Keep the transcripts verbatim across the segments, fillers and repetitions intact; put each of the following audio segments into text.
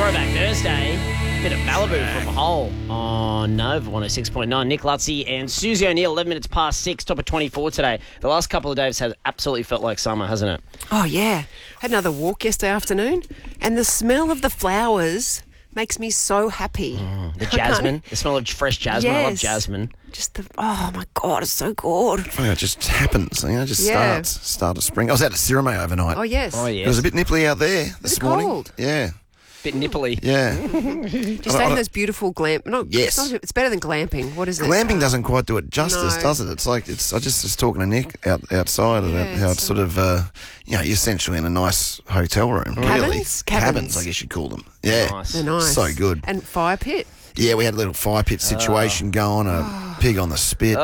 Throwback Thursday. Bit of Malibu from Hole on Nova one oh six point nine. Nick Lutzy and Susie O'Neill, eleven minutes past six, top of twenty-four today. The last couple of days has absolutely felt like summer, hasn't it? Oh, yeah. Had another walk yesterday afternoon, and the smell of the flowers makes me so happy. Mm, the jasmine, the smell of fresh jasmine. Yes. I love jasmine. Just the, oh my God, it's so good. Oh, it just happens, you know, it just Yeah. starts, start of spring. I was out at Sirime overnight. Oh, yes. Oh, It was yes. a bit nipply out there this it morning. cold? Yeah, Bit nipply. yeah. Just stay in those beautiful glam... No, Yes. It's, not, it's better than glamping. What is it? Glamping Uh, doesn't quite do it justice, No. does it? It's like, it's. I just was talking to Nick out, outside about Yeah, how it's, it's sort of, uh, you know, you're essentially in a nice hotel room. Really. Cabins? Cabins. I guess you'd call them. Yeah. Nice. They're nice. So good. And fire pit. Yeah, we had a little fire pit situation going, a pig on the spit.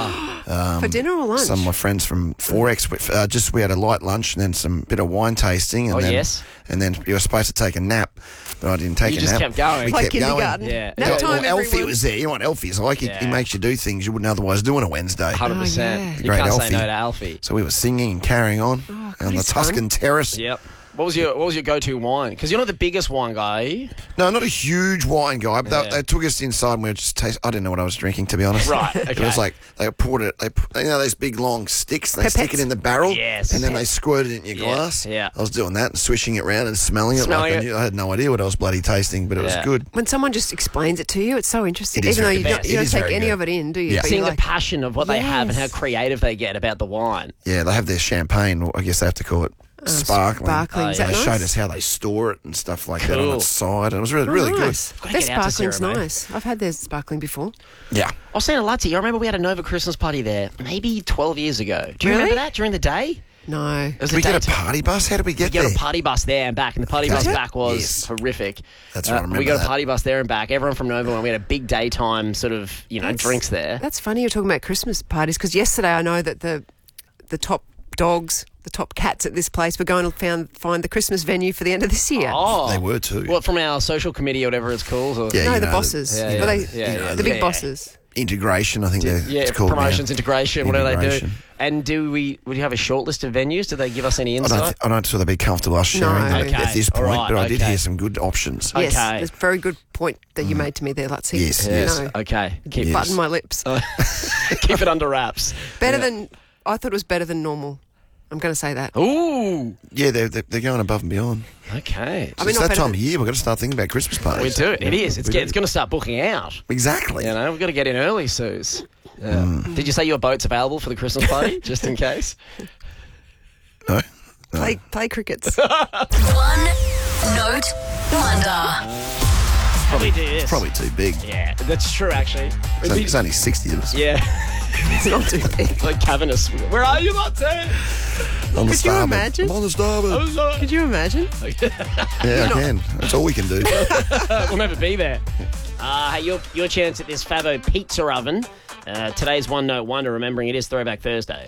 Oh, For dinner or lunch? Some of my friends from Forex, we- uh, just we had a light lunch and then some bit of wine tasting. And Oh, then, yes. And then you were supposed to take a nap, but I didn't take You a just nap. kept going. We Like kept kindergarten. going. Yeah. Nap Yeah. time, Well, Alfie everyone. was there. You know what Alfie is like? He, he Yeah. makes you do things you wouldn't otherwise do on a Wednesday. one hundred percent. Oh, yeah. You Great can't Alfie. say no to Alfie. So we were singing and carrying on God, on the he's fun. Tuscan Terrace. Yep. What was your What was your go-to wine? Because you're not the biggest wine guy, are you? No, not a huge wine guy, but Yeah. they, they took us inside and we were just taste. I didn't know what I was drinking, to be honest. Right, It okay. was like they poured it. They pu- you know those big long sticks. They stick Pipettes. it in the barrel. Yes. And then they squirt it in your Yeah, glass. yeah. I was doing that and swishing it around and smelling it. Smelling like I, it. knew, I had no idea what I was bloody tasting, but it Yeah. was good. When someone just explains it to you, it's so interesting. It is Even though very you good. don't, It you don't is take very any good. of it in, do you? Yeah. But Seeing you're the like, passion of what they have and how Yes. creative they get about the wine. Yeah, they have their champagne. I guess they have to call it sparkling. sparkling. Oh, Is yeah. that They nice? showed us how they store it and stuff like that on Cool. its side. And it was really, Oh, really nice. Gotta Their get out to sparkling's Sarah, mate. nice. I've had their sparkling before. good. Yeah. I was saying to Lutzy, I remember we had a Nova Christmas party there maybe twelve years ago. Do you Really? remember that during the day? No. It was Did the we get a daytime. party bus? How did we get We got there? a party bus there and back, and the party Okay. bus Did you? back was Yes. horrific. That's right, I Uh, remember we got that. a party bus there and back. Everyone from Nova, and we had a big daytime sort of, you know, That's- drinks there. That's funny you're talking about Christmas parties because yesterday I know that the the top dogs, the top cats at this place were going to found, find the Christmas venue for the end of this year. Oh, They were too. What, from our social committee or whatever it's called? Or? Yeah. no, you the know, bosses. yeah, Well, yeah, they- yeah, yeah, the big yeah. bosses. Integration, I think they're Yeah, it's called now. promotions, integration, whatever they do. Integration. And do we? Would you have a short list of venues? Do they give us any I insight? don't, th- I don't feel they'd be comfortable us sharing No. them Okay, at this all point, right, but I did okay. hear some good options. Yes, Okay. that's a very good point that you made to me there, Lutzy. Yes, You yes. know, Okay, keep Yes. button my lips. keep it under wraps. Better than, I thought it was better than normal. I'm going to say that. Ooh, Yeah, they're, they're, they're going above and beyond. okay. I mean, it's not that better time than- of year, we've got to start thinking about Christmas We parties. do. It is. It's We get, do. it's going to start booking out. Exactly. You know, we've got to get in early, Suze. Yeah. Did you say your boat's available for the Christmas party, just in case? No? Play, play crickets. One note wonder. Probably do this. Probably too big. Yeah, that's true. Actually, It's It'd only, be- it's only sixty of us. yeah, It's not too big. like Cavernous. Where are you, Lutzy? On the Could you starboard. imagine? I'm on the starboard. Could you imagine? Yeah, I can. That's all we can do. We'll never be there. Uh, hey, your, your chance at this Favo pizza oven. Uh, today's One Note Wonder, remembering it is Throwback Thursday.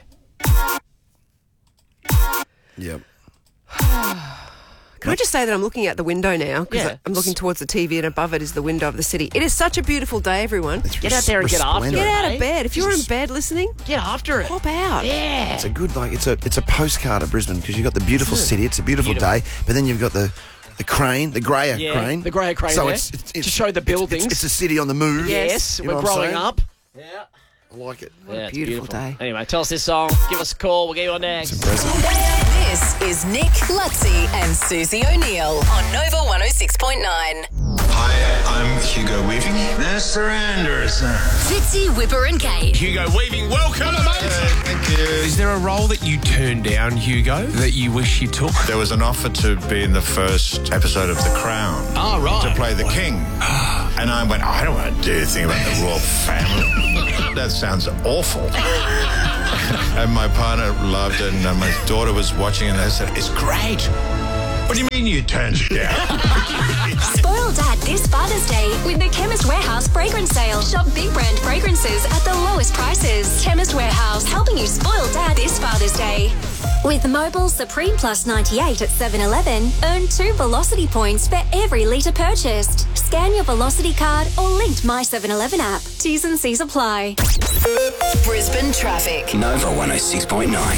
Yep. Can I just say that I'm looking out the window now because Yeah. I'm looking towards the T V and above it is the window of the city. It is such a beautiful day, everyone. It's Get out there and get after resplendent. it. Get out Hey, of bed. If you're in bed listening, Get after it. hop out. Yeah. It's a good, like, it's a it's a postcard of Brisbane because you've got the beautiful city. It's a beautiful, Beautiful. day, but then you've got the the crane, the Greyer Yeah, crane. the Greyer crane So there, it's, it's, to it's show the it's- buildings. It's, it's a city on the move. Yes, You we're know what I'm growing saying? up. Yeah. I like it. Yeah, it's beautiful day. Anyway, tell us this song. Give us a call. We'll get you on next. Impressive. This is Nick Lutzy and Susie O'Neill on Nova one oh six point nine. Hi, I'm Hugo Weaving. Mister Anderson. Fitzy, Whipper and Kate. Hugo Weaving, welcome. Thank you. Is there a role that you turned down, Hugo, that you wish you took? There was an offer to be in the first episode of The Crown. Oh, right. To play the king. And I went, I don't want to do anything about the royal family. That sounds awful. And my partner loved it, and uh, my daughter was watching, and they said, it's great. What do you mean you turned it down? Spoil Dad this Father's Day with the Chemist Warehouse fragrance sale. Shop big brand fragrances at the lowest prices. Chemist Warehouse, helping you spoil Dad this Father's Day. With Mobile Supreme Plus ninety-eight at seven eleven, earn two Velocity points for every litre purchased. Scan your Velocity card or linked My seven eleven app. T's and C's apply. Brisbane traffic. Nova one oh six point nine.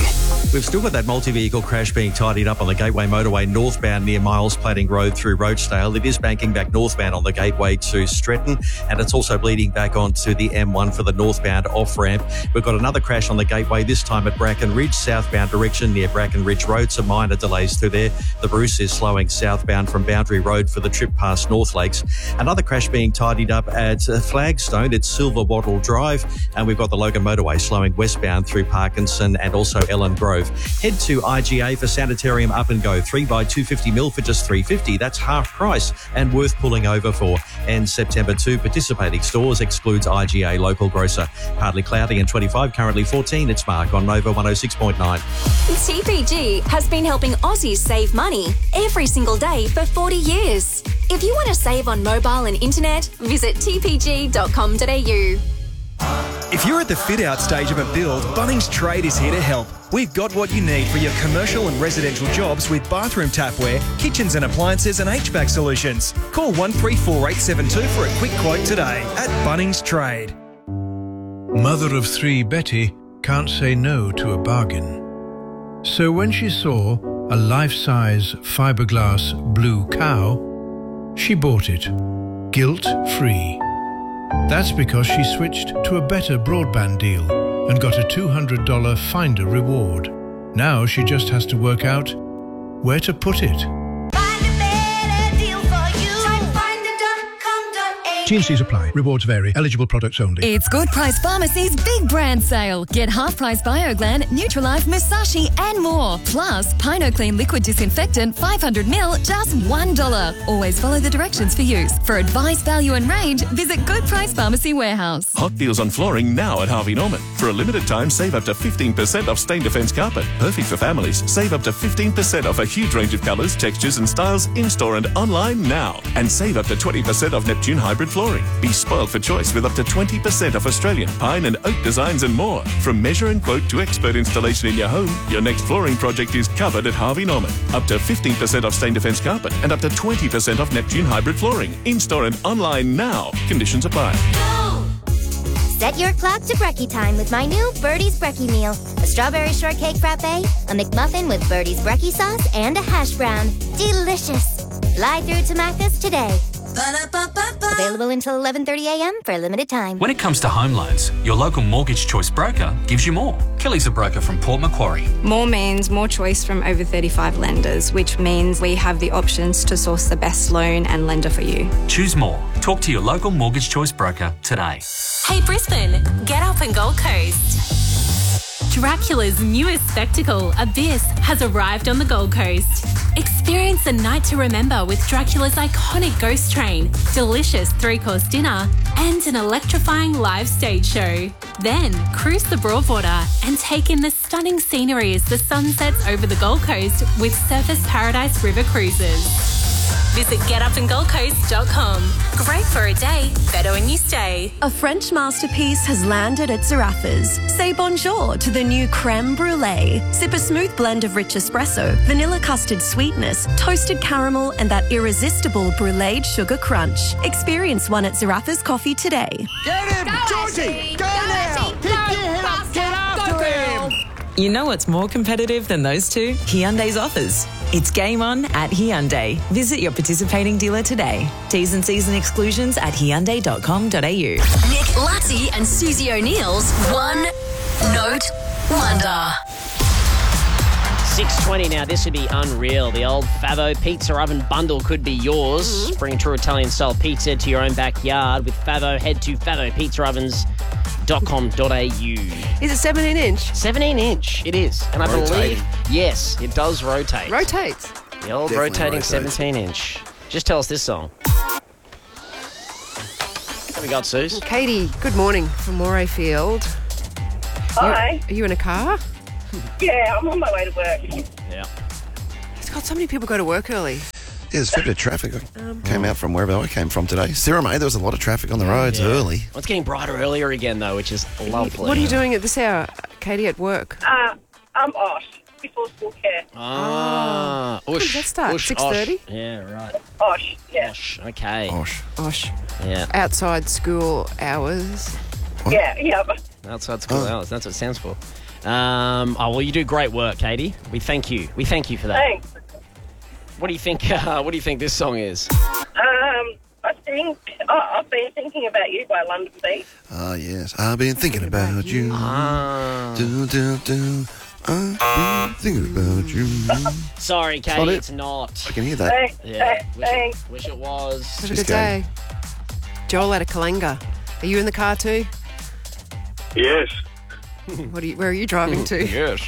We've still got that multi-vehicle crash being tidied up on the Gateway Motorway northbound near Miles Plating Road through Rochdale. It is banking back northbound on the Gateway to Stretton, and it's also bleeding back onto the M one for the northbound off-ramp. We've got another crash on the Gateway, this time at Bracken Ridge, southbound direction near Bracken Ridge Road. Some minor delays through there. The Bruce is slowing southbound from Boundary Road for the trip past North Lakes. Another crash being tidied up at uh, Flagstone. It's Silver Wattle Drive, and we've got the Logan Motorway slowing westbound through Parkinson and also Ellen Grove. Head to I G A for Sanitarium Up and Go. three by two hundred fifty mil for just three dollars fifty. That's half price and worth pulling over for. And September two, participating stores excludes I G A local grocer. Partly cloudy and twenty-five, currently fourteen. It's Mark on Nova one oh six point nine. T P G has been helping Aussies save money every single day for forty years. If you want to save on mobile and internet, visit t p g dot com dot a u. If you're at the fit-out stage of a build, Bunnings Trade is here to help. We've got what you need for your commercial and residential jobs with bathroom tapware, kitchens and appliances and H V A C solutions. Call one three four eight seven two for a quick quote today at Bunnings Trade. Mother of three Betty can't say no to a bargain. So when she saw a life-size fiberglass blue cow, she bought it, guilt-free. That's because she switched to a better broadband deal and got a two hundred dollars Finder reward. Now she just has to work out where to put it. T and C's apply. Rewards vary. Eligible products only. It's Good Price Pharmacy's big brand sale. Get half-price BioGlan, Nutralife, Musashi and more. Plus, PinoClean Liquid Disinfectant five hundred mil, just one dollar. Always follow the directions for use. For advice, value and range, visit Good Price Pharmacy Warehouse. Hot deals on flooring now at Harvey Norman. For a limited time, save up to fifteen percent off Stain Defence carpet. Perfect for families. Save up to fifteen percent off a huge range of colours, textures and styles in-store and online now. And save up to twenty percent off Neptune Hybrid flooring. Be spoiled for choice with up to twenty percent off Australian pine and oak designs and more. From measure and quote to expert installation in your home, your next flooring project is covered at Harvey Norman. Up to fifteen percent off Stain Defence carpet and up to twenty percent off Neptune Hybrid flooring. In-store and online now. Conditions apply. Set your clock to brekkie time with my new Birdie's Brekkie meal. A strawberry shortcake frappe, a McMuffin with Birdie's Brekkie sauce, and a hash brown. Delicious. Fly through to Macca's today. Ba-da-ba-ba-ba. Available until eleven thirty a m for a limited time. When it comes to home loans, your local Mortgage Choice broker gives you more. Kelly's a broker from Port Macquarie. More means more choice from over thirty-five lenders, which means we have the options to source the best loan and lender for you. Choose more. Talk to your local Mortgage Choice broker today. Hey Brisbane, get up and Gold Coast. Dracula's newest spectacle, Abyss, has arrived on the Gold Coast. Experience a night to remember with Dracula's iconic ghost train, delicious three-course dinner, and an electrifying live stage show. Then, cruise the Broadwater and take in the stunning scenery as the sun sets over the Gold Coast with Surfers Paradise River Cruises. Visit get up and gold coast dot com. Great for a day, better when you stay. A French masterpiece has landed at Zaraffa's. Say bonjour to the new creme brulee. Sip a smooth blend of rich espresso, vanilla custard sweetness, toasted caramel, and that irresistible bruleed sugar crunch. Experience one at Zaraffa's Coffee today. Get him! Georgie! Go now! Kick your head up! Get after him! You know what's more competitive than those two? Hyundai's offers. It's game on at Hyundai. Visit your participating dealer today. T's and C's and exclusions at hyundai dot com dot a u. Nick Lutzi and Susie O'Neill's One Note Wonder. six twenty now. This would be unreal. The old Favo Pizza Oven bundle could be yours. Mm-hmm. Bring true Italian-style pizza to your own backyard with Favo. Head to favo pizza ovens dot com dot a u. Is it seventeen inch? seventeen inch, it is. And I Rotating. believe, yes, it does rotate. Rotates. The old Definitely rotating rotates. seventeen inch. Just tell us this song. What we got, Suze? Katie, good morning from Morayfield. Hi. Are you in a car? Yeah, I'm on my way to work. Yeah. It's got so many people go to work early. Yeah, there's a fair bit of traffic. I Um, came out from wherever I came from today. Sirima, there was a lot of traffic on the roads Yeah. early. Well, it's getting brighter earlier again, though, which is lovely. What are you doing at this hour, Katie, at work? Uh, I'm off before school care. Ah, When Osh. does that start? Osh, six thirty? Osh. Yeah, right. Osh, yeah. Osh, okay. Osh. Osh. Yeah. Outside school hours. Yeah, yeah. Outside school Oh. hours, that's what it stands for. Um, oh, well, you do great work, Katie. We thank you. We thank you for that. Thanks. What do you think? Uh, what do you think this song is? Um, I think oh, I've been thinking about you by London Beat. Ah, yes. I've been thinking about you. Ah. Do, do, do. I've been thinking about you. Sorry, Katie, Not it. it's not. I can hear that. Thanks. Yeah, Thanks. wish it, Thanks. wish it was. Have a Cheers, good day. Joel out of Kalanga. Are you in the car too? Yes. What are you, where are you driving to? Yes.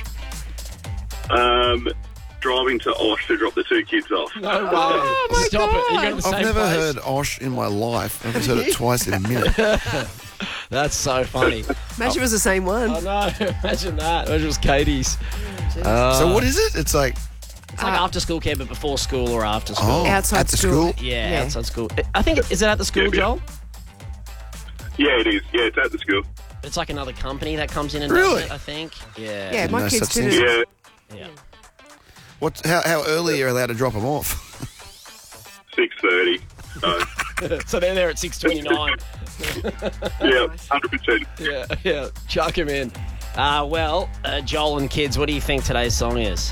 Um, driving to Osh to drop the two kids off. No way. Oh, my Stop it. Are you God. going to the I've same never place? heard Osh in my life. I've just heard it twice in a minute. That's so funny. Imagine it was the same one. I know. Imagine that. Imagine it was Katie's. Uh, So what is it? It's like, It's like after school care, but before school or after school. oh, Outside at the school. school? Yeah, Yeah. outside school. I think, it- is it at the school, Yeah, yeah. Joel? Yeah, it is. Yeah, it's at the school. It's like another company that comes in and Really? does it, I think. Yeah. Yeah, my No kids such did thing. it. Yeah, Yeah. What? How, how early are you allowed to drop them off? six thirty. So, So they're there at six twenty-nine. yeah, one hundred percent. Yeah, yeah. Chuck him in. Uh, well, uh, Joel and kids, what do you think today's song is?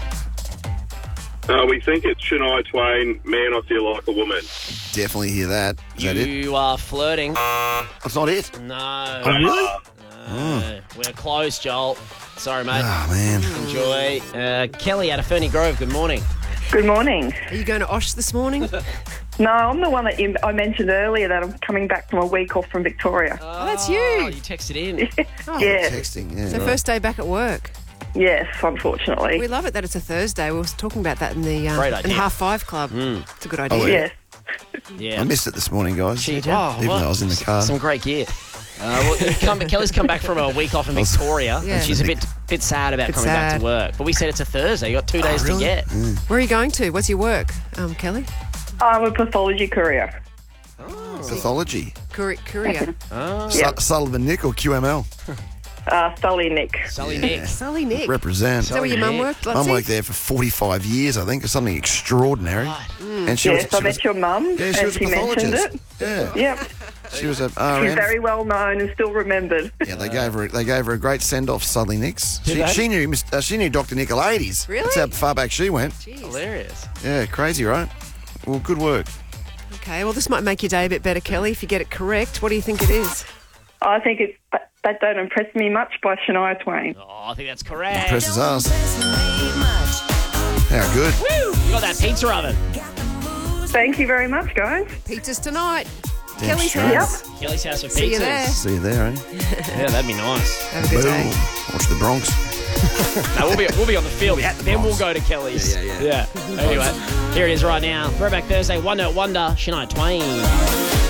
Uh, we think it's Shania Twain, Man, I Feel Like a Woman. Definitely hear that. Is that it? You are flirting. That's not it. No. Oh, really? No. We're close, Joel. Sorry, mate. Oh, man. Enjoy. Uh, Kelly out of Ferny Grove, good morning. Good morning. Are you going to Osh this morning? No, I'm the one that you, I mentioned earlier that I'm coming back from a week off from Victoria. Oh, that's you. Oh, you texted in. Oh, yeah. Texting, yeah. So first day back at work. Yes, unfortunately. We love it that it's a Thursday. We were talking about that in the uh, Great in idea. Half Five Club. It's a good idea. Oh, yeah. Yes. Yeah. I missed it this morning, guys. She- Even oh, though well, I was in the car. Some great gear. Uh, well, you come, Kelly's come back from a week off in Victoria, Yeah. and she's a bit bit sad about Bit coming back sad. to work. But we said it's a Thursday. You got two days really? to get. Where are you going to? What's your work, um, Kelly? I'm a pathology courier. Pathology. Courier. courier. Oh. Yeah. Su- Sullivan Nick or Q M L? Uh, Sully Nick. Sully Nick. Sully Nick. Represent. Is that where your mum worked? Mum worked there for forty-five years, I think, or something extraordinary. And she Yes, was, I she met was, your mum, yeah, she and was a she mentioned pathologist. it. Yeah. Yep. She was a R She's N. very well known and still remembered. Yeah, they gave her they gave her a great send off, Sully Nicks. Did She, they? she knew Mis- uh, she knew Doctor Nicolaides. Really? That's how far back she went. Hilarious. Yeah, crazy, right? Well, good work. Okay, well, this might make your day a bit better, Kelly, if you get it correct. What do you think it is? I think it's that, that don't impress me much by Shania Twain. Oh, I think that's correct. Impresses us. How good. Woo! You got that pizza oven. Thank you very much, guys. Pizzas tonight. Damn Kelly's straight. house. Kelly's house for pizzas. See you there. See you there, eh? Yeah, that'd be nice. Have a good Boom. day. Watch the Bronx. No, we'll be we'll be on the field. at the Then Bronx. we'll go to Kelly's. Yeah, yeah, yeah. Yeah. Anyway, here it is right now. Throwback Thursday. Wonder Wonder. Shania Twain.